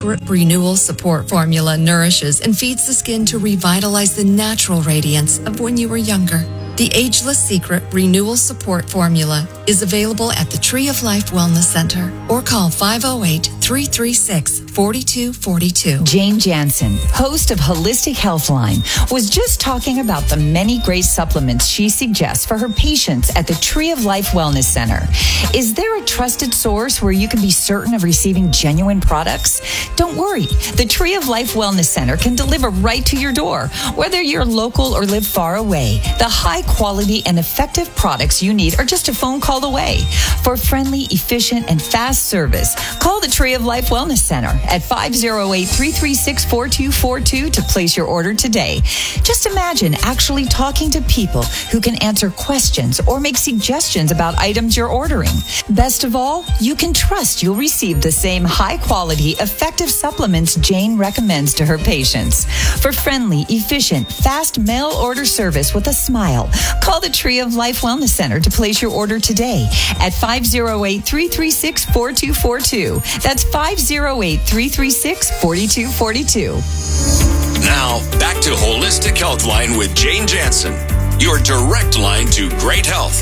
Secret Renewal Support Formula nourishes and feeds the skin to revitalize the natural radiance of when you were younger. The Ageless Secret Renewal Support Formula is available at the Tree of Life Wellness Center or call 508-336-4242. Jane Jansen, host of Holistic Healthline, was just talking about the many great supplements she suggests for her patients at the Tree of Life Wellness Center. Is there a trusted source where you can be certain of receiving genuine products? Don't worry. The Tree of Life Wellness Center can deliver right to your door, whether you're local or live far away. The high quality and effective products you need are just a phone call away. For friendly, efficient, and fast service, call the Tree of Life Wellness Center at 508-336-4242 to place your order today. Just imagine actually talking to people who can answer questions or make suggestions about items you're ordering. Best of all, you can trust you'll receive the same high-quality, effective supplements Jane recommends to her patients. For friendly, efficient, fast mail order service with a smile, call the Tree of Life Wellness Center to place your order today at 508-336-4242. That's 508-336-4242. Now, back to Holistic Healthline with Jane Jansen, your direct line to great health.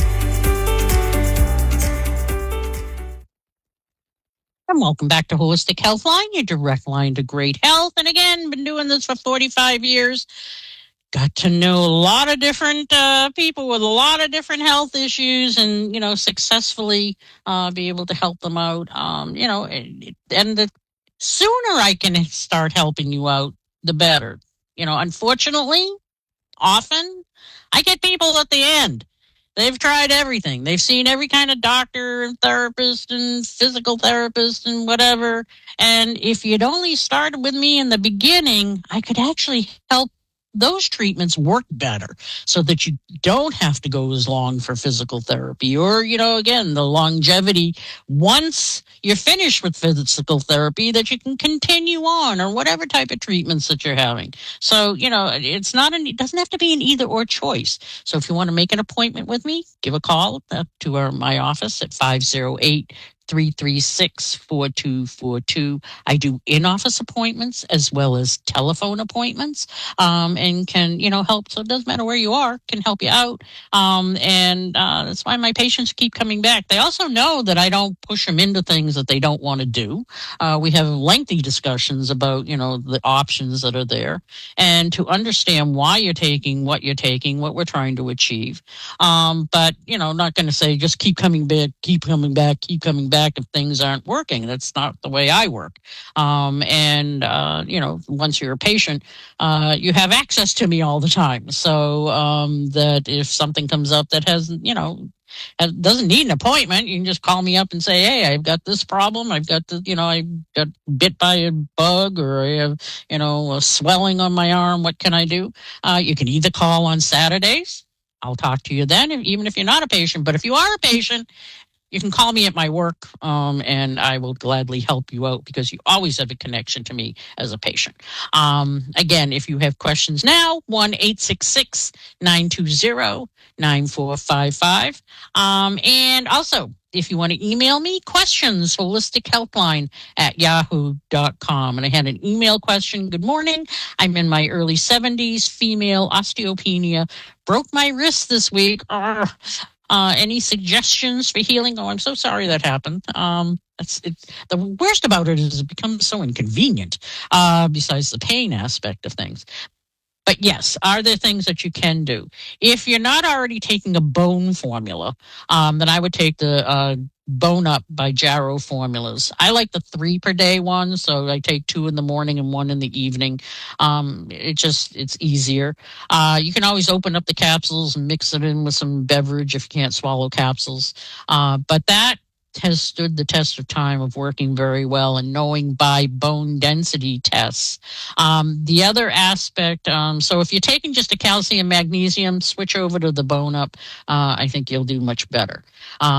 And welcome back to Holistic Healthline, your direct line to great health. And again, been doing this for 45 years. Got to know a lot of different people with a lot of different health issues and, successfully be able to help them out. And the sooner I can start helping you out, the better. Unfortunately, often I get people at the end. They've tried everything. They've seen every kind of doctor and therapist and physical therapist and whatever. And if you'd only started with me in the beginning, I could actually help those treatments work better so that you don't have to go as long for physical therapy or, again, the longevity once you're finished with physical therapy that you can continue on or whatever type of treatments that you're having. So, it doesn't have to be an either or choice. So if you want to make an appointment with me, give a call to my office at 508-336-4242. I do in-office appointments as well as telephone appointments, and can, help. So it doesn't matter where you are, can help you out. That's why my patients keep coming back. They also know that I don't push them into things that they don't want to do. We have lengthy discussions about, the options that are there and to understand why you're taking, what we're trying to achieve. But, not going to say just keep coming back if things aren't working. That's not the way I work. Once you're a patient, you have access to me all the time. So that if something comes up that hasn't, doesn't need an appointment, you can just call me up and say, hey, I've got this problem. I've got I got bit by a bug or I have, a swelling on my arm. What can I do? You can either call on Saturdays. I'll talk to you then, even if you're not a patient. But if you are a patient, you can call me at my work, and I will gladly help you out because you always have a connection to me as a patient. Again, if you have questions now, 1-866-920-9455. And also, if you want to email me, questions, holistichealthline@yahoo.com. And I had an email question. Good morning. I'm in my early 70s, female, osteopenia. Broke my wrist this week. Any suggestions for healing? Oh, I'm so sorry that happened. The worst about it is it becomes so inconvenient, besides the pain aspect of things. But yes, are there things that you can do? If you're not already taking a bone formula, then I would take the Bone Up by Jarrow formulas. I like the 3 per day one, so I take 2 in the morning and 1 in the evening. It's easier. You can always open up the capsules and mix it in with some beverage if you can't swallow capsules. But that has stood the test of time of working very well and knowing by bone density tests. The other aspect, so if you're taking just a calcium, magnesium, switch over to the Bone Up. I think you'll do much better.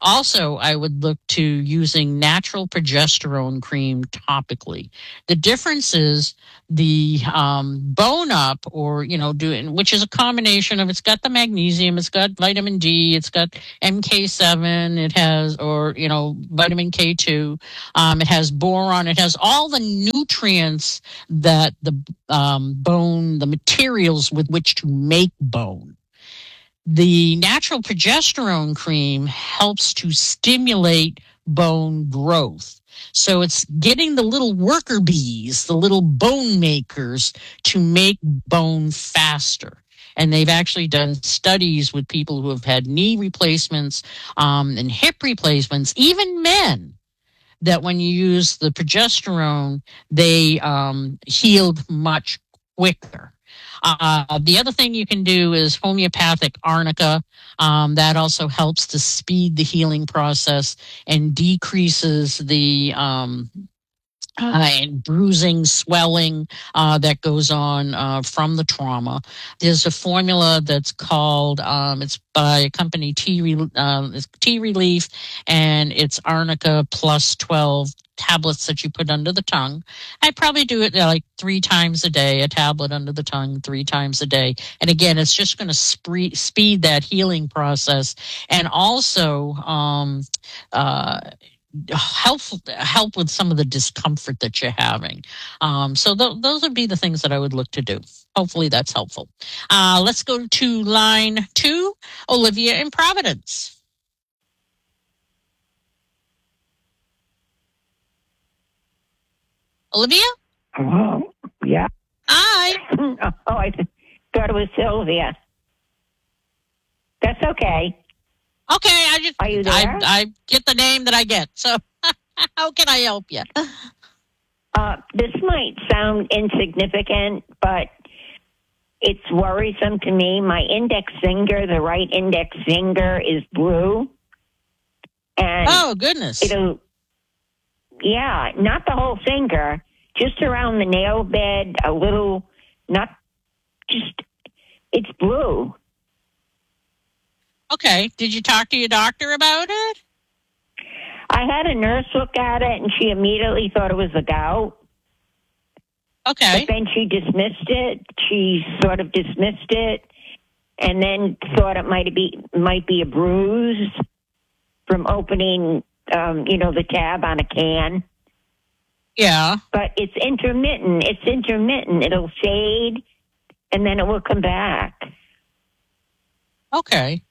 Also, I would look to using natural progesterone cream topically. The difference is the bone up, or doing, which is a combination of, it's got the magnesium, it's got vitamin D, it's got MK7, it has, or vitamin K2, it has boron, it has all the nutrients that the bone, the materials with which to make bone. The natural progesterone cream helps to stimulate bone growth. So it's getting the little worker bees, the little bone makers, to make bone faster. And they've actually done studies with people who have had knee replacements and hip replacements, even men, that when you use the progesterone, they healed much quicker. The other thing you can do is homeopathic arnica. That also helps to speed the healing process and decreases the and bruising, swelling that goes on from the trauma. There's a formula that's called, it's by a company, T Relief, and it's arnica plus 12 tablets that you put under the tongue. I probably do it like 3 times a day, a tablet under the tongue 3 times a day. And again, it's just going to speed that healing process, and also help with some of the discomfort that you're having. So those would be the things that I would look to do. Hopefully that's helpful. Let's go to line 2, Olivia in Providence. Olivia? Hello? Yeah. Hi. Oh, I thought it was Sylvia. That's okay. Okay, Are you there? I get the name that I get. So how can I help you? This might sound insignificant, but it's worrisome to me. My index finger, the right index finger, is blue. And oh, goodness. Yeah, not the whole finger, just around the nail bed, a little, it's blue. Okay. Did you talk to your doctor about it? I had a nurse look at it, and she immediately thought it was a gout. Okay. But then she dismissed it. She sort of dismissed it, and then thought it might be a bruise from opening, the tab on a can. Yeah. But it's intermittent. It'll fade, and then it will come back. Okay.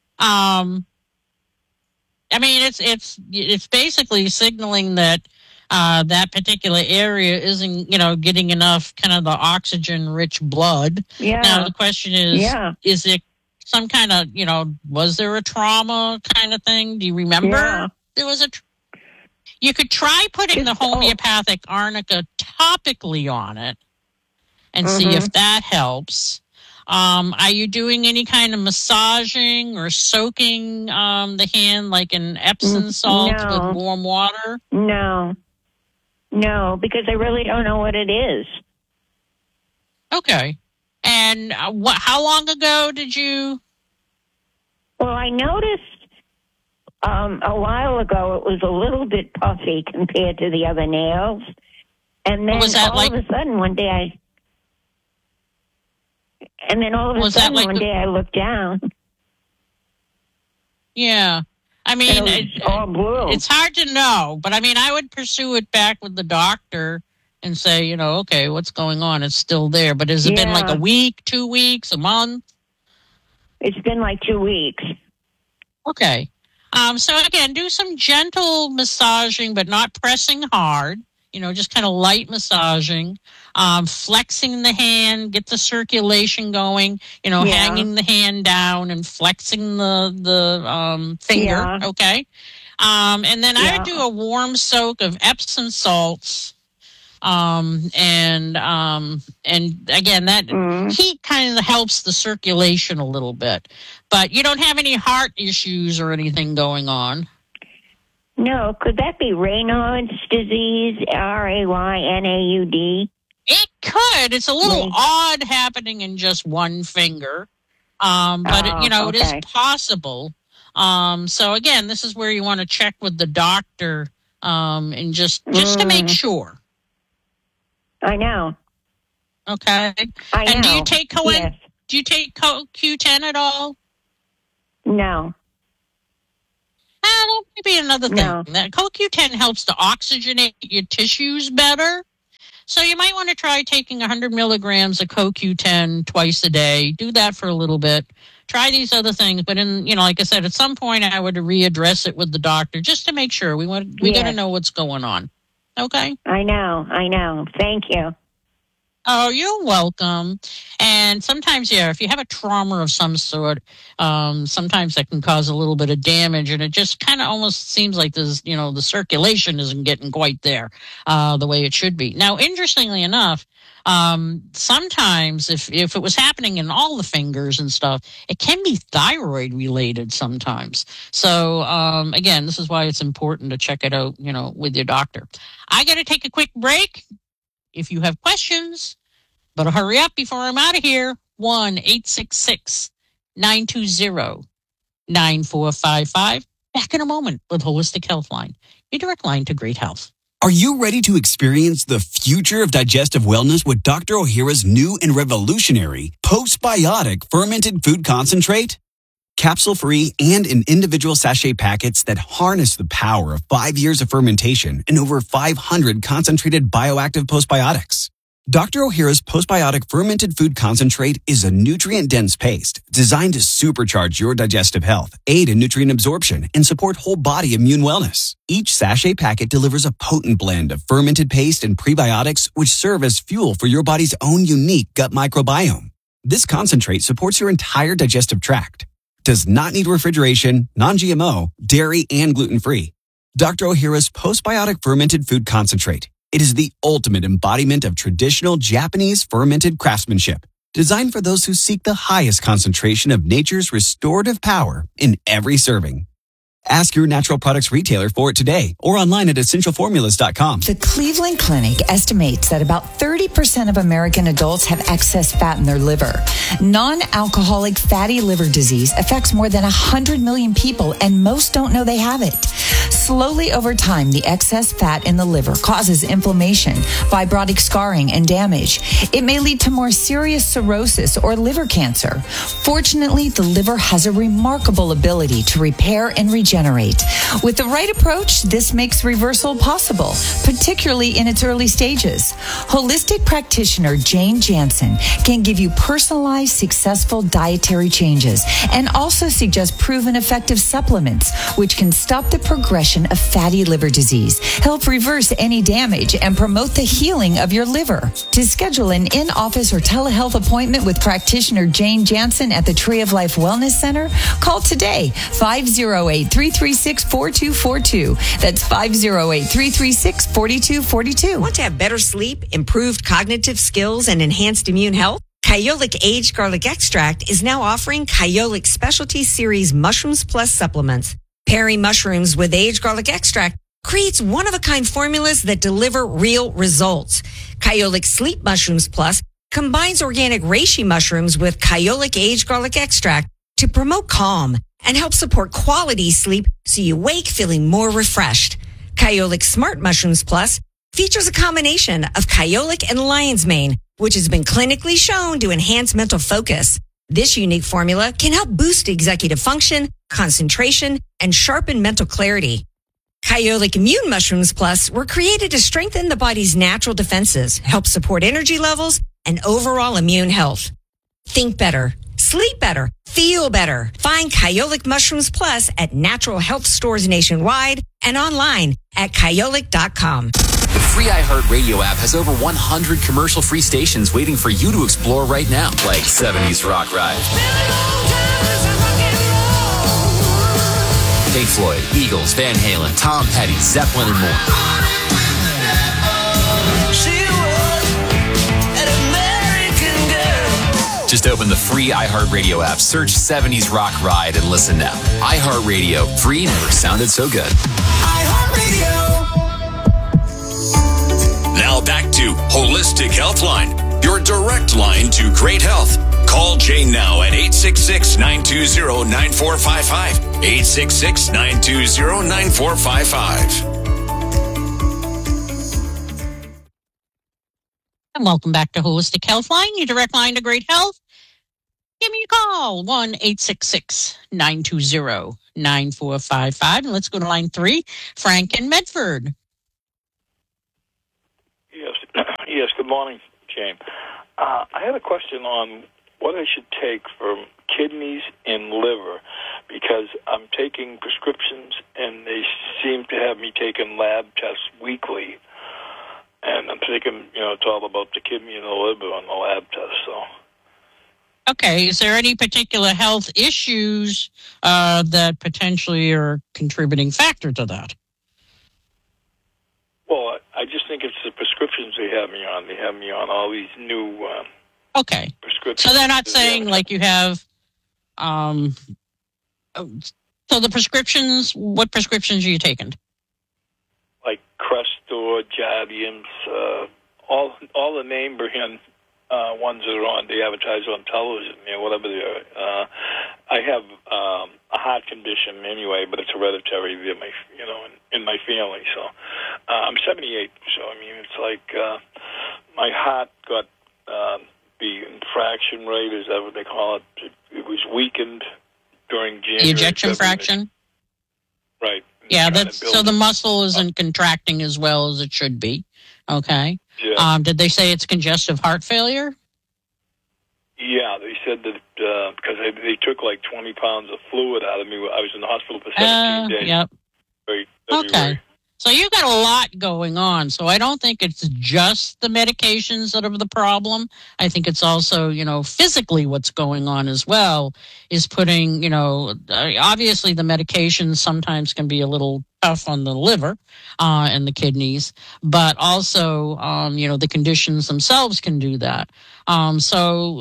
I mean, it's basically signaling that that particular area isn't, getting enough kind of the oxygen-rich blood. Yeah. Now the question is, is it some kind of, was there a trauma kind of thing? Do you remember there was you could try putting the homeopathic arnica topically on it and see if that helps. Are you doing any kind of massaging or soaking the hand like in Epsom salt with warm water? No, because I really don't know what it is. Okay. And how long ago did you? Well, I noticed a while ago it was a little bit puffy compared to the other nails. And then all of a sudden one day I looked down. Yeah. I mean, it's all blue. It's hard to know, but I mean, I would pursue it back with the doctor and say, okay, what's going on? It's still there. But has it been like a week, 2 weeks, a month? It's been like 2 weeks. Okay. So again, do some gentle massaging, but not pressing hard. Just kind of light massaging, flexing the hand, get the circulation going, hanging the hand down and flexing the finger. Yeah. Okay. And then I would do a warm soak of Epsom salts. And again, that heat kind of helps the circulation a little bit, but you don't have any heart issues or anything going on. No, could that be Raynaud's disease, Raynaud? It could. It's a little odd happening in just one finger, but it is possible. So again, this is where you want to check with the doctor and just to make sure. I know. Okay. I know. And do you take Yes. Do you take CoQ10 at all? No. That may be another thing. No. That CoQ10 helps to oxygenate your tissues better. So you might want to try taking 100 milligrams of CoQ10 twice a day. Do that for a little bit. Try these other things, but like I said, at some point I would readdress it with the doctor just to make sure. We got to know what's going on. Okay? I know. Thank you. Oh, you're welcome. And sometimes, if you have a trauma of some sort, sometimes that can cause a little bit of damage, and it just kind of almost seems like there's, the circulation isn't getting quite there the way it should be. Now, interestingly enough, sometimes if it was happening in all the fingers and stuff, it can be thyroid related sometimes. So, again, this is why it's important to check it out, with your doctor. I got to take a quick break. If you have questions, but hurry up before I'm out of here. 1-866-920-9455. Back in a moment with Holistic Healthline, your direct line to great health. Are you ready to experience the future of digestive wellness with Dr. Ohhira's new and revolutionary postbiotic fermented food concentrate? Capsule-free and in individual sachet packets that harness the power of 5 years of fermentation and over 500 concentrated bioactive postbiotics. Dr. Ohhira's postbiotic fermented food concentrate is a nutrient-dense paste designed to supercharge your digestive health, aid in nutrient absorption, and support whole body immune wellness. Each sachet packet delivers a potent blend of fermented paste and prebiotics which serve as fuel for your body's own unique gut microbiome. This concentrate supports your entire digestive tract. Does not need refrigeration, non-GMO, dairy, and gluten-free. Dr. Ohhira's postbiotic fermented food concentrate. It is the ultimate embodiment of traditional Japanese fermented craftsmanship, designed for those who seek the highest concentration of nature's restorative power in every serving. Ask your natural products retailer for it today or online at essentialformulas.com. The Cleveland Clinic estimates that about 30% of American adults have excess fat in their liver. Non-alcoholic fatty liver disease affects more than 100 million people, and most don't know they have it. Slowly over time, the excess fat in the liver causes inflammation, fibrotic scarring, and damage. It may lead to more serious cirrhosis or liver cancer. Fortunately, the liver has a remarkable ability to repair and regenerate. With the right approach, this makes reversal possible, particularly in its early stages. Holistic practitioner Jane Jansen can give you personalized, successful dietary changes and also suggest proven effective supplements, which can stop the progression of fatty liver disease, help reverse any damage, and promote the healing of your liver. To schedule an in-office or telehealth appointment with practitioner Jane Jansen at the Tree of Life Wellness Center, call today, 508-336-4242. That's 508-336-4242. Want to have better sleep, improved cognitive skills, and enhanced immune health? Kyolic Aged Garlic Extract is now offering Kyolic Specialty Series Mushrooms Plus supplements. Pairing mushrooms with aged garlic extract creates one-of-a-kind formulas that deliver real results. Kyolic Sleep Mushrooms Plus combines organic reishi mushrooms with Kyolic Aged Garlic Extract to promote calm and help support quality sleep so you wake feeling more refreshed. Kyolic Smart Mushrooms Plus features a combination of kyolic and lion's mane, which has been clinically shown to enhance mental focus. This unique formula can help boost executive function, concentration, and sharpen mental clarity. Kyolic Immune Mushrooms Plus were created to strengthen the body's natural defenses, help support energy levels, and overall immune health. Think better, sleep better, feel better. Find Kyolic Mushrooms Plus at natural health stores nationwide and online at kyolic.com. The free iHeartRadio app has over 100 commercial-free stations waiting for you to explore right now, like 70s Rock Ride, Pink Floyd, Eagles, Van Halen, Tom Petty, Zeppelin, and more. Just open the free iHeartRadio app, search 70s Rock Ride, and listen now. iHeartRadio, free never sounded so good. iHeartRadio. Now back to Holistic Healthline, your direct line to great health. Call Jane now at 866-920-9455. 866-920-9455. And welcome back to Holistic Healthline, your direct line to great health. Give me a call, 1-866-920-9455. And let's go to line 3, Frank in Medford. Yes, good morning, Jane. I had a question on what I should take for kidneys and liver, because I'm taking prescriptions and they seem to have me taking lab tests weekly. And I'm thinking, it's all about the kidney and the liver on the lab test, so. Okay, is there any particular health issues that potentially are contributing factor to that? Well, I just think it's the prescriptions they have me on. They have me on all these new prescriptions. So they're not saying like you have, so the prescriptions, what prescriptions are you taking? Like Crestor, Jardiance, all the name brand ones that are on, they advertise on television, whatever they are. I have a heart condition anyway, but it's hereditary in my family. So I'm 78, so it's like my heart got the infraction rate, is that what they call it? It was weakened during January. The ejection fraction? Right. Yeah, so the muscle isn't contracting as well as it should be. Okay. Yeah. Did they say it's congestive heart failure? Yeah, they said that because they took like 20 pounds of fluid out of me. I was in the hospital for 17 days. Yep. February. Okay. So you've got a lot going on. So I don't think it's just the medications that are the problem. I think it's also, physically what's going on as well is putting, obviously the medications sometimes can be a little tough on the liver and the kidneys, but also, the conditions themselves can do that. It's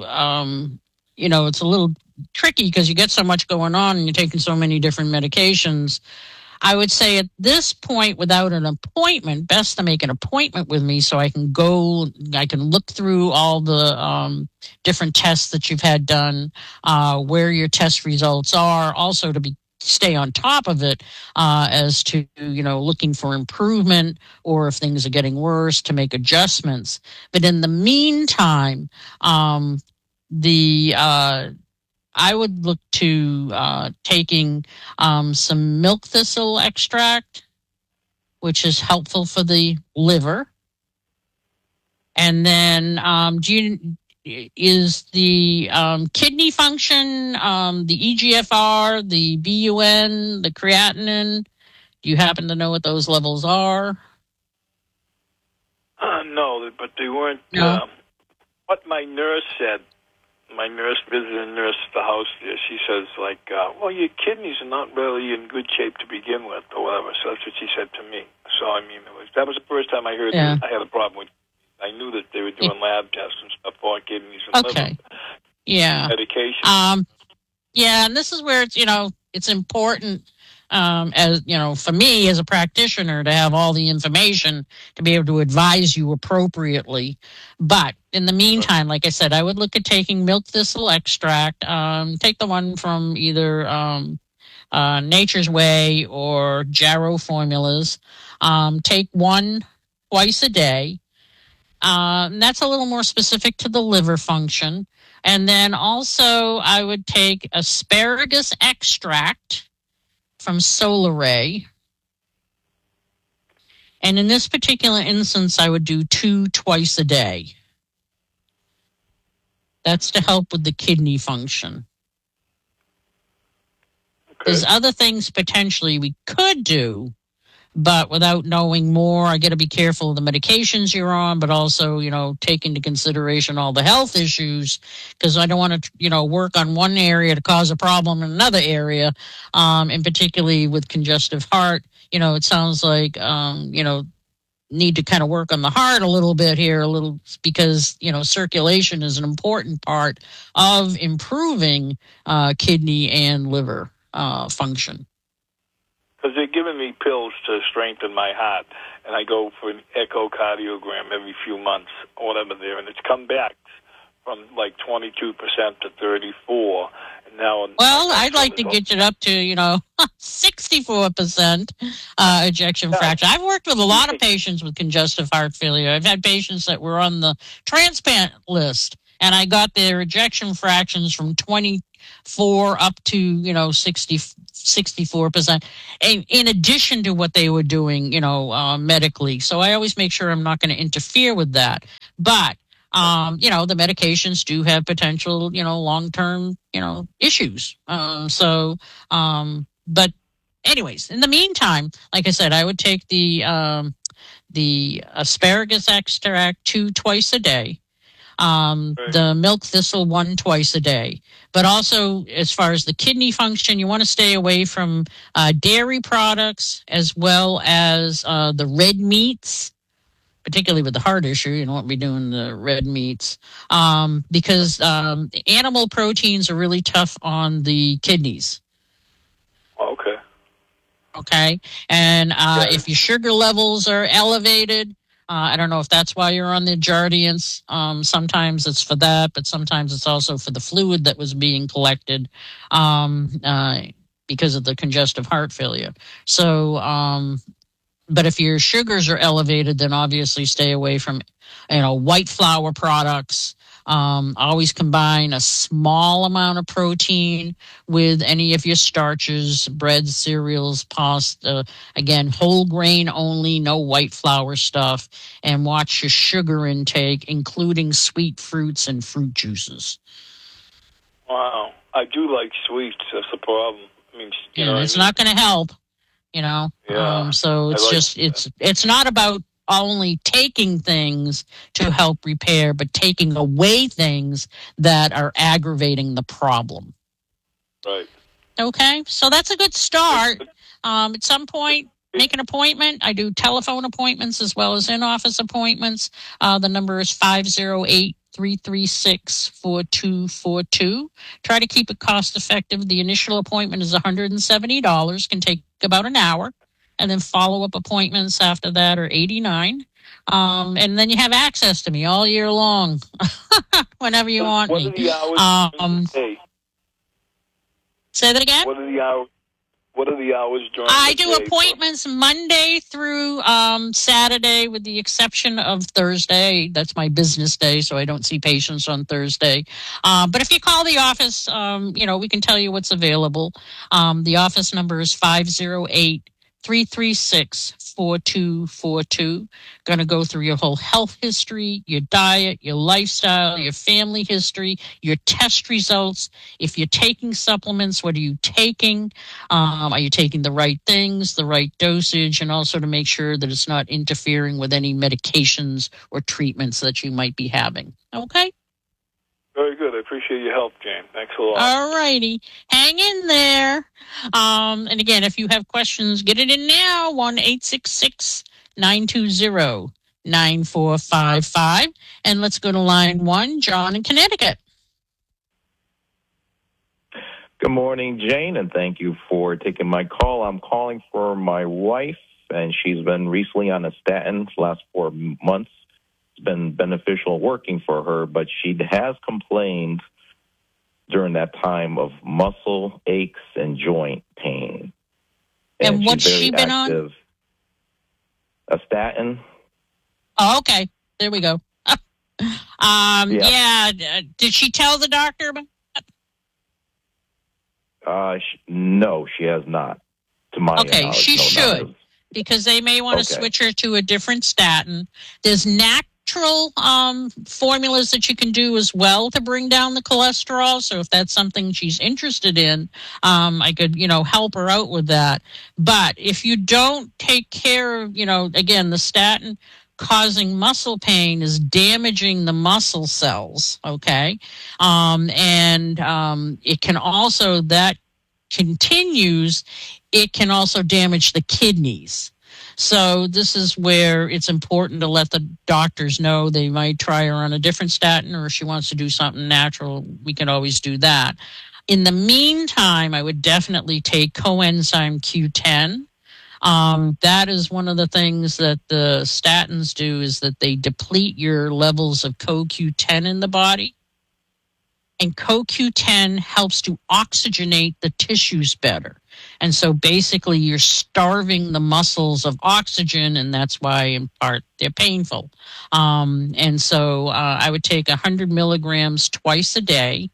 a little tricky because you get so much going on and you're taking so many different medications. I would say at this point, without an appointment, best to make an appointment with me so I can look through all the different tests that you've had done, where your test results are, also to stay on top of it as to, looking for improvement or if things are getting worse to make adjustments. But in the meantime, I would look to taking some milk thistle extract, which is helpful for the liver. And then is the kidney function, the EGFR, the BUN, the creatinine, do you happen to know what those levels are? No, but they weren't. No? What my nurse said, my visiting nurse at the house there, she says, your kidneys are not really in good shape to begin with, or whatever. So that's what she said to me. So, that was the first time I heard that I had a problem with. I knew that they were doing lab tests and stuff for kidneys and liver. Yeah. Medication. And this is where it's important, as for me as a practitioner, to have all the information to be able to advise you appropriately. But in the meantime, like I said, I would look at taking milk thistle extract. Take the one from either Nature's Way or Jarrow Formulas. Take one twice a day. That's a little more specific to the liver function. And then also I would take asparagus extract from Solaray. And in this particular instance, I would do 2 twice a day. That's to help with the kidney function. Okay. There's other things potentially we could do, but without knowing more, I got to be careful of the medications you're on, but also, take into consideration all the health issues, because I don't want to, work on one area to cause a problem in another area, and particularly with congestive heart. It sounds like, need to kind of work on the heart a little bit here, because, circulation is an important part of improving kidney and liver function. Because they're giving me pills to strengthen my heart, and I go for an echocardiogram every few months or whatever there, and it's come back from like 22% to 34%. And now, well, I'd like to get it up to 64% ejection fraction. I've worked with a lot of patients with congestive heart failure. I've had patients that were on the transplant list, and I got their ejection fractions from 24 up to 64%, in addition to what they were doing medically. So I always make sure I'm not going to interfere with that. But the medications do have potential long-term issues. But anyways, in the meantime, like I said, I would take the asparagus extract 2 twice a day. The milk thistle 1 twice a day. But also, as far as the kidney function, you want to stay away from dairy products as well as the red meats, particularly with the heart issue. You don't want to be doing the red meats because animal proteins are really tough on the kidneys. Okay. Okay. And if your sugar levels are elevated, I don't know if that's why you're on the Jardiance. Sometimes it's for that, but sometimes it's also for the fluid that was being collected because of the congestive heart failure. So, but if your sugars are elevated, then obviously stay away from, white flour products. Always combine a small amount of protein with any of your starches, breads, cereals, pasta. Again, whole grain only, no white flour stuff. And watch your sugar intake, including sweet fruits and fruit juices. Wow. I do like sweets. That's the problem. I mean, it's not going to help, Yeah. So it's not about only taking things to help repair, but taking away things that are aggravating the problem. Right. Okay, so that's a good start. At some point, make an appointment. I do telephone appointments as well as in-office appointments. The number is 508-336-4242. Try to keep it cost-effective. The initial appointment is $170, can take about an hour. And then follow-up appointments after that are $89. And then you have access to me all year long, whenever you want me. What are the hours? Say that again? What are the hours? What are the hours during I the do day? appointments Monday through Saturday, with the exception of Thursday. That's my business day, so I don't see patients on Thursday. But if you call the office, we can tell you what's available. The office number is 508-336-4242. Going to go through your whole health history, your diet, your lifestyle, your family history, your test results. If you're taking supplements, what are you taking? Are you taking the right things, the right dosage, and also to make sure that it's not interfering with any medications or treatments that you might be having. Okay? Very good. I appreciate your help, Jane. Thanks a lot. All righty. Hang in there. And again, if you have questions, get it in now. 1-866-920-9455. And let's go to line 1, John in Connecticut. Good morning, Jane, and thank you for taking my call. I'm calling for my wife, and she's been recently on a statin the last 4 months. Been beneficial working for her, but she has complained during that time of muscle aches and joint pain. And what's she been on? A statin. Oh, okay. There we go. Yeah. Did she tell the doctor about that? No, she has not. To my knowledge. Okay, she should, because they may want to switch her to a different statin. There's natural formulas that you can do as well to bring down the cholesterol. So if that's something she's interested in, I could, help her out with that. But if you don't take care of, again, the statin causing muscle pain is damaging the muscle cells. Okay. And it can also, that continues, it can also damage the kidneys. So this is where it's important to let the doctors know. They might try her on a different statin, or if she wants to do something natural, we can always do that. In the meantime, I would definitely take coenzyme Q10. That is one of the things that the statins do, is that they deplete your levels of CoQ10 in the body. And CoQ10 helps to oxygenate the tissues better. And so basically you're starving the muscles of oxygen, and that's why in part they're painful. And so I would take 100 milligrams twice a day.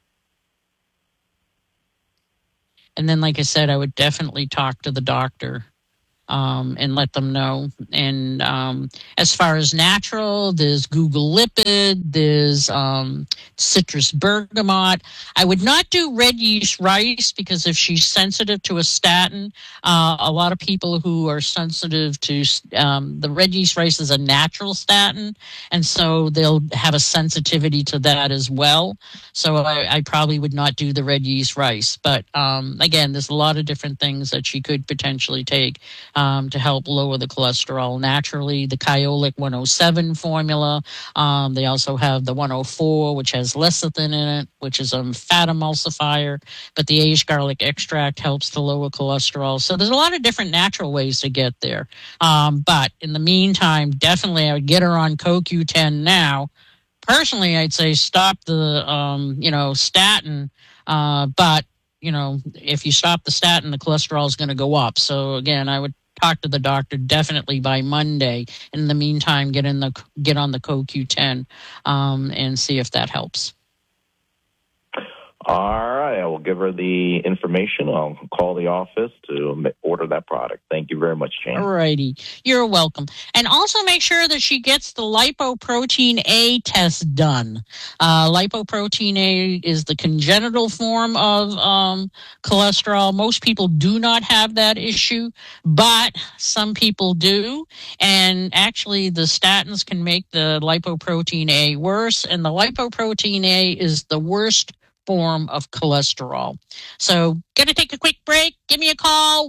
And then, like I said, I would definitely talk to the doctor and let them know. And as far as natural, there's Google Lipid, there's citrus bergamot. I would not do red yeast rice because if she's sensitive to a statin, a lot of people who are sensitive to the red yeast rice is a natural statin, and so they'll have a sensitivity to that as well. So I probably would not do the red yeast rice. But again, there's a lot of different things that she could potentially take to help lower the cholesterol naturally. The Kyolic 107 formula. They also have the 104, which has lecithin in it, which is a fat emulsifier. But the aged garlic extract helps to lower cholesterol. So there's a lot of different natural ways to get there. But in the meantime, definitely I would get her on CoQ10 now. Personally, I'd say stop the, statin. But, if you stop the statin, the cholesterol is going to go up. So again, I would talk to the doctor definitely by Monday. In the meantime, get on the CoQ10 and see if that helps. All right, I will give her the information. I'll call the office to order that product. Thank you very much, Jane. All righty. You're welcome. And also make sure that she gets the lipoprotein A test done. Lipoprotein A is the congenital form of cholesterol. Most people do not have that issue, but some people do. And actually, the statins can make the lipoprotein A worse, and the lipoprotein A is the worst form of cholesterol. So, gonna take a quick break. Give me a call,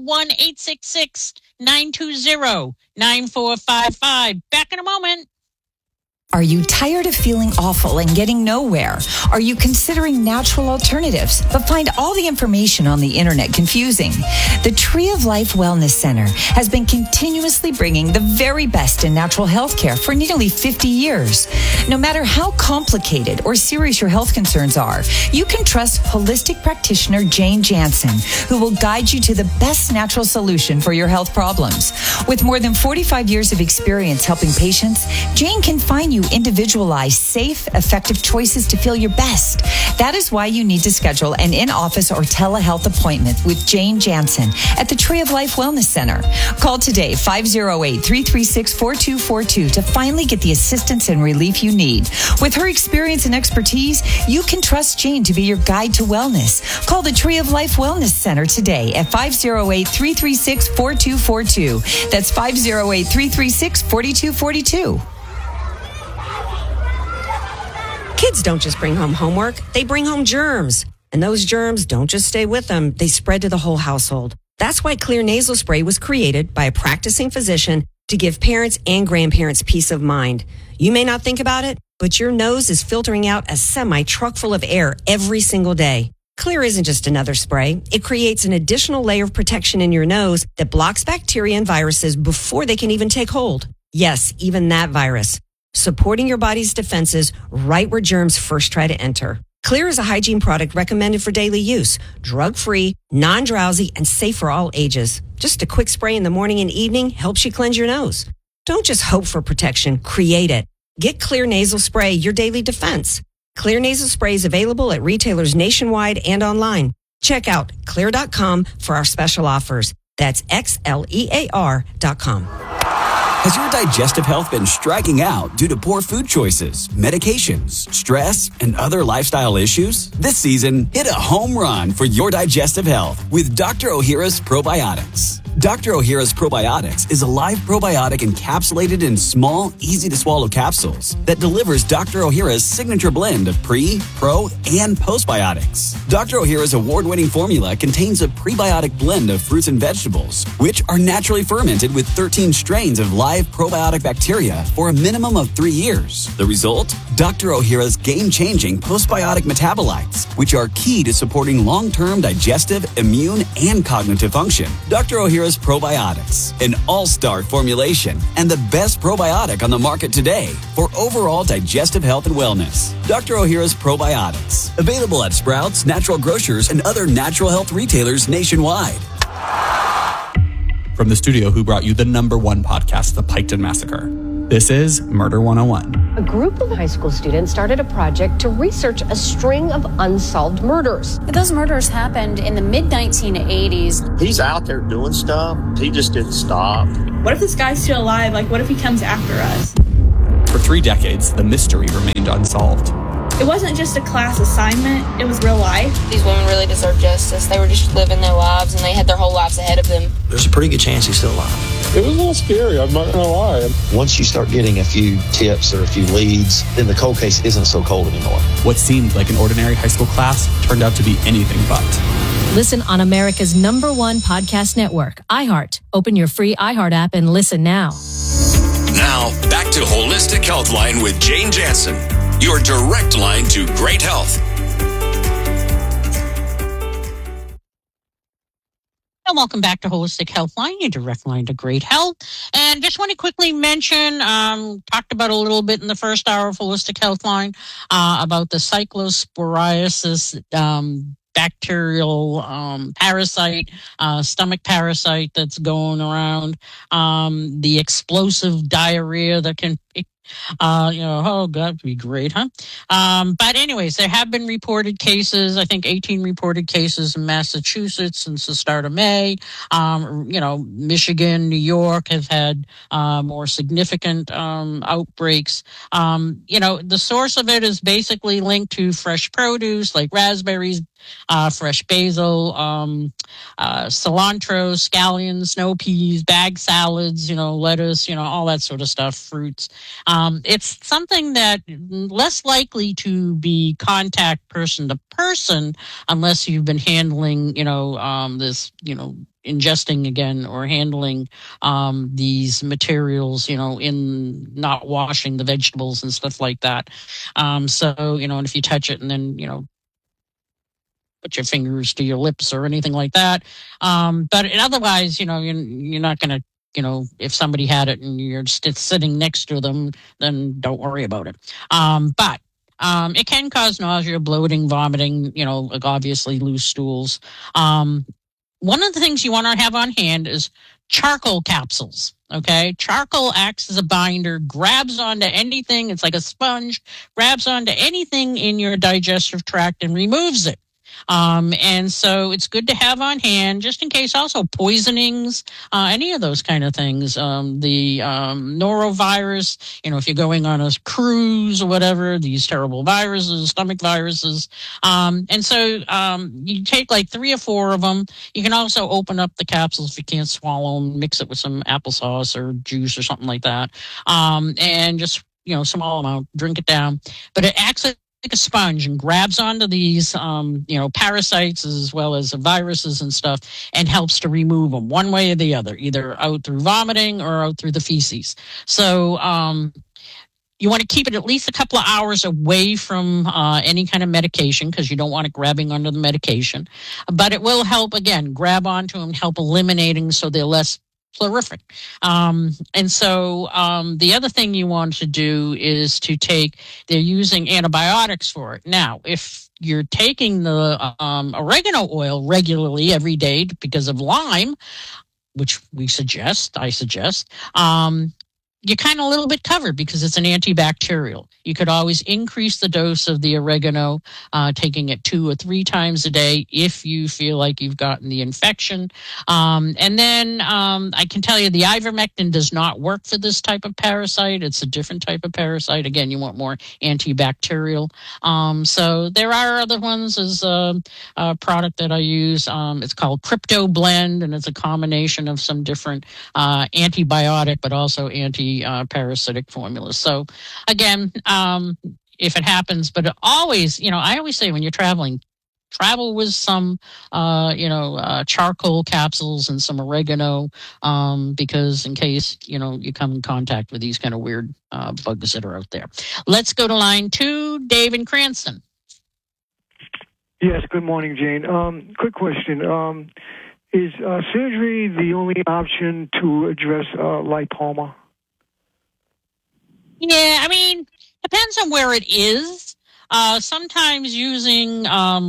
1-866-920-9455. Back in a moment. Are you tired of feeling awful and getting nowhere? Are you considering natural alternatives, but find all the information on the internet confusing? The Tree of Life Wellness Center has been continuously bringing the very best in natural health care for nearly 50 years. No matter how complicated or serious your health concerns are, you can trust holistic practitioner Jane Jansen, who will guide you to the best natural solution for your health problems. With more than 45 years of experience helping patients, Jane can find you individualized, safe, effective choices to feel your best. That is why you need to schedule an in-office or telehealth appointment with Jane Jansen at the Tree of Life Wellness Center. Call today, 508-336-4242 to finally get the assistance and relief you need. With her experience and expertise, you can trust Jane to be your guide to wellness. Call the Tree of Life Wellness Center today at 508-336-4242. That's 508-336-4242. Kids don't just bring home homework, they bring home germs. And those germs don't just stay with them, they spread to the whole household. That's why Xlear nasal spray was created by a practicing physician to give parents and grandparents peace of mind. You may not think about it, but your nose is filtering out a semi-truck full of air every single day. Xlear isn't just another spray. It creates an additional layer of protection in your nose that blocks bacteria and viruses before they can even take hold. Yes, even that virus. Supporting your body's defenses right where germs first try to enter. Xlear is a hygiene product recommended for daily use, drug-free, non-drowsy, and safe for all ages. Just a quick spray in the morning and evening helps you cleanse your nose. Don't just hope for protection, create it. Get Xlear nasal spray, your daily defense. Xlear nasal spray is available at retailers nationwide and online. Check out Xlear.com for our special offers. That's XLEAR.com. Has your digestive health been striking out due to poor food choices, medications, stress, and other lifestyle issues? This season, hit a home run for your digestive health with Dr. Ohhira's Probiotics. Dr. Ohhira's Probiotics is a live probiotic encapsulated in small, easy-to-swallow capsules that delivers Dr. Ohhira's signature blend of pre, pro, and postbiotics. Dr. Ohhira's award-winning formula contains a prebiotic blend of fruits and vegetables, which are naturally fermented with 13 strains of live probiotic bacteria for a minimum of 3 years. The result? Dr. Ohhira's game-changing postbiotic metabolites, which are key to supporting long-term digestive, immune, and cognitive function. Dr. Ohhira's Ohhira's Probiotics, an all-star formulation and the best probiotic on the market today for overall digestive health and wellness. Dr. Ohhira's Probiotics, available at Sprouts, Natural Grocers, and other natural health retailers nationwide. From the studio who brought you the #1 podcast, The Piketon Massacre, this is Murder 101. A group of high school students started a project to research a string of unsolved murders. Those murders happened in the mid-1980s. He's out there doing stuff. He just didn't stop. What if this guy's still alive? Like, what if he comes after us? For 3 decades, the mystery remained unsolved. It wasn't just a class assignment, it was real life. These women really deserve justice. They were just living their lives, and they had their whole lives ahead of them. There's a pretty good chance he's still alive. It was a little scary, I'm not going to lie. Once you start getting a few tips or a few leads, then the cold case isn't so cold anymore. What seemed like an ordinary high school class turned out to be anything but. Listen on America's #1 podcast network, iHeart. Open your free iHeart app and listen now. Now, back to Holistic Healthline with Jane Jansen, your direct line to great health. And welcome back to Holistic Healthline, your direct line to great health. And just want to quickly mention, talked about a little bit in the first hour of Holistic Healthline about the cyclosporiasis bacterial parasite, stomach parasite that's going around, the explosive diarrhea that can, oh, that'd be great, huh? But anyways, there have been reported cases, I think 18 reported cases in Massachusetts since the start of May. Michigan, New York have had more significant outbreaks. The source of it is basically linked to fresh produce like raspberries, fresh basil, cilantro, scallions, snow peas, bag salads, lettuce, all that sort of stuff, fruits. It's something that less likely to be contact person to person unless you've been handling, ingesting again or handling these materials, in not washing the vegetables and stuff like that. And if you touch it and then, put your fingers to your lips or anything like that. But otherwise, you're not going to, if somebody had it and you're just sitting next to them, then don't worry about it. But it can cause nausea, bloating, vomiting, obviously loose stools. One of the things you want to have on hand is charcoal capsules. Okay. Charcoal acts as a binder, grabs onto anything. It's like a sponge, grabs onto anything in your digestive tract and removes it. And so it's good to have on hand just in case. Also poisonings, any of those kind of things. The norovirus, if you're going on a cruise or whatever, these terrible viruses, stomach viruses. And so you take like 3 or 4 of them. You can also open up the capsules if you can't swallow them, mix it with some applesauce or juice or something like that. And just, small amount, drink it down. But it acts like a sponge and grabs onto these, parasites as well as viruses and stuff, and helps to remove them one way or the other, either out through vomiting or out through the feces. So, you want to keep it at least a couple of hours away from any kind of medication because you don't want it grabbing under the medication. But it will help, again, grab onto them, help eliminating so they're less prolific. And so the other thing you want to do is they're using antibiotics for it. Now, if you're taking the oregano oil regularly every day because of Lyme, which I suggest, you're kind of a little bit covered because it's an antibacterial. You could always increase the dose of the oregano, taking it 2 or 3 times a day if you feel like you've gotten the infection. And then I can tell you the ivermectin does not work for this type of parasite. It's a different type of parasite. Again, you want more antibacterial. So there are other ones. There's a product that I use. It's called Crypto Blend, and it's a combination of some different antibiotic, but also parasitic formulas. So again, if it happens, but it always, I always say when you're traveling, travel with some, charcoal capsules and some oregano, because in case, you come in contact with these kind of weird bugs that are out there. Let's go to line 2, Dave in Cranston. Yes, good morning, Jane. Quick question. Is surgery the only option to address lipoma? Yeah, I mean, depends on where it is. Sometimes using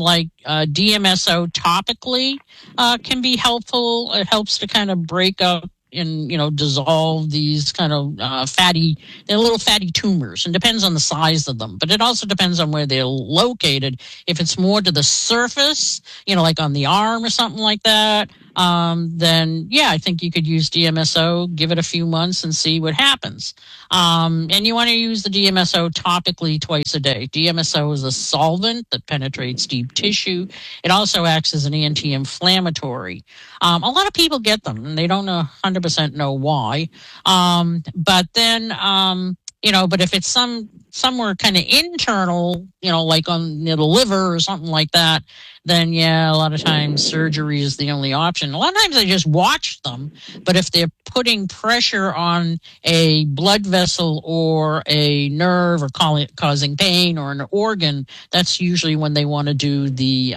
DMSO topically can be helpful. It helps to kind of break up and dissolve these kind of they're little fatty tumors, and depends on the size of them. But it also depends on where they're located. If it's more to the surface, like on the arm or something like that, then yeah, I think you could use DMSO, give it a few months and see what happens. And you want to use the DMSO topically twice a day. DMSO is a solvent that penetrates deep tissue. It also acts as an anti-inflammatory. A lot of people get them and they don't 100% know why. But then, but if it's somewhere kind of internal, like on the liver or something like that, then yeah, a lot of times surgery is the only option. A lot of times I just watch them, but if they're putting pressure on a blood vessel or a nerve or causing pain or an organ, that's usually when they want to do the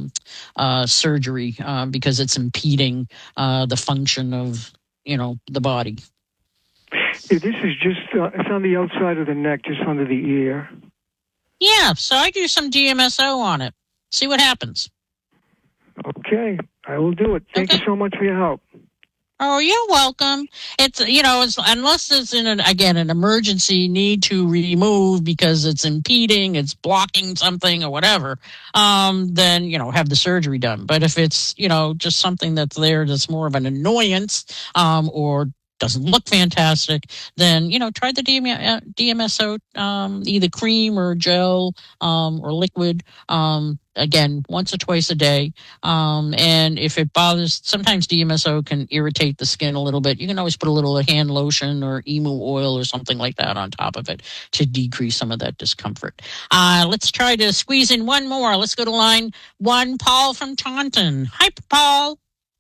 surgery because it's impeding the function of, the body. Yeah, this is just, it's on the outside of the neck, just under the ear. Yeah, so I do some DMSO on it. See what happens. Okay, I will do it. Thank you so much for your help. Oh, you're welcome. It's, unless it's an emergency need to remove because it's impeding, it's blocking something or whatever, then, have the surgery done. But if it's, just something that's there that's more of an annoyance, or doesn't look fantastic, then, try the DMSO, either cream or gel, or liquid, again, once or twice a day. And if it bothers, sometimes DMSO can irritate the skin a little bit. You can always put a little hand lotion or emu oil or something like that on top of it to decrease some of that discomfort. Let's try to squeeze in one more. Let's go to line 1, Paul from Taunton. Hi, Paul.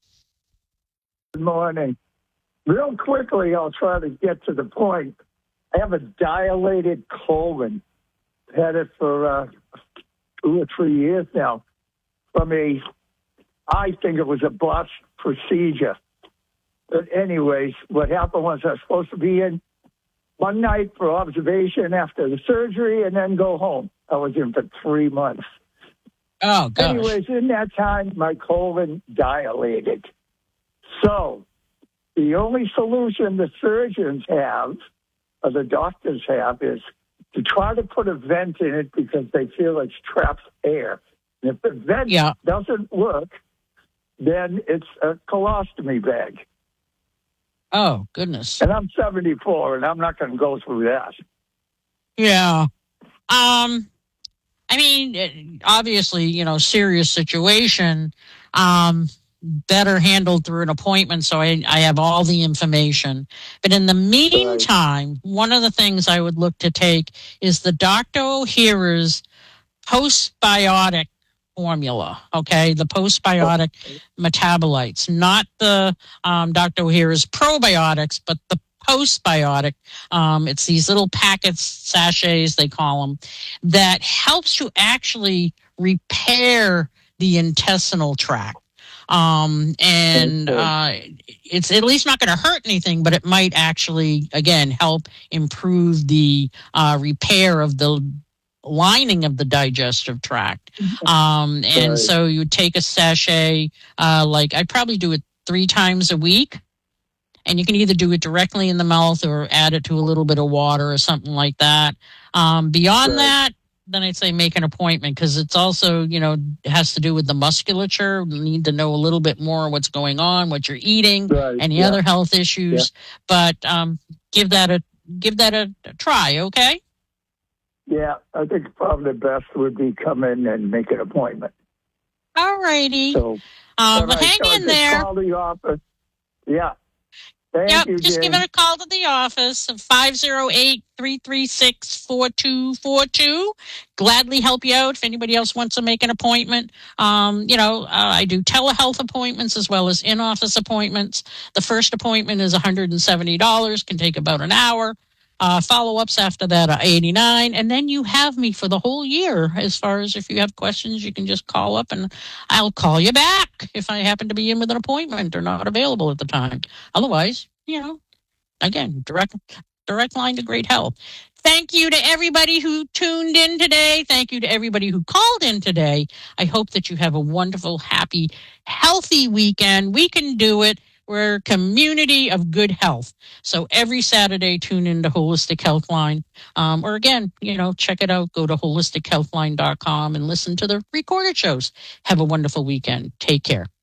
Good morning. Real quickly, I'll try to get to the point. I have a dilated colon. Had it for 2 or 3 years now. I think it was a botched procedure. But anyways, what happened was I was supposed to be in one night for observation after the surgery and then go home. I was in for 3 months. Oh, gosh. Anyways, in that time, my colon dilated. So the only solution the surgeons have, or the doctors have, is to try to put a vent in it because they feel it traps air. And if the vent doesn't work, then it's a colostomy bag. Oh, goodness. And I'm 74, and I'm not going to go through that. Yeah. I mean, obviously, serious situation. Better handled through an appointment, so I have all the information. But in the meantime, one of the things I would look to take is the Dr. Ohhira's postbiotic formula, okay? The postbiotic metabolites, not the Dr. Ohhira's probiotics, but the postbiotic. It's these little packets, sachets, they call them, that helps to actually repair the intestinal tract. It's at least not going to hurt anything, but it might actually, again, help improve the repair of the lining of the digestive tract. So you take a sachet, I'd probably do it 3 times a week. And you can either do it directly in the mouth or add it to a little bit of water or something like that. Beyond that, then I'd say make an appointment because it's also, it has to do with the musculature. You need to know a little bit more what's going on, what you're eating, any other health issues. But give that a try, okay? Yeah, I think probably the best would be come in and make an appointment. All righty. So, hang in there. Call the office. Yeah. Yep, you, just Jen. give it a call to the office of 508-336-4242. Gladly help you out if anybody else wants to make an appointment. I do telehealth appointments as well as in-office appointments. The first appointment is $170, can take about an hour. Follow-ups after that are 89. And then you have me for the whole year. As far as if you have questions, you can just call up and I'll call you back if I happen to be in with an appointment or not available at the time. Otherwise, again, direct line to great health. Thank you to everybody who tuned in today. Thank you to everybody who called in today. I hope that you have a wonderful, happy, healthy weekend. We can do it. We're a community of good health. So every Saturday, tune into Holistic Healthline. Or again, check it out. Go to holistichealthline.com and listen to the recorded shows. Have a wonderful weekend. Take care.